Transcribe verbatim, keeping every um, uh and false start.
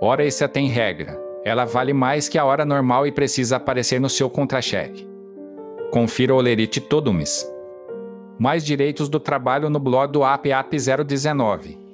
Hora extra tem regra. Ela vale mais que a hora normal e precisa aparecer no seu contra-cheque. Confira o lerite todo mês. Mais direitos do trabalho no blog do A P A P zero dezenove.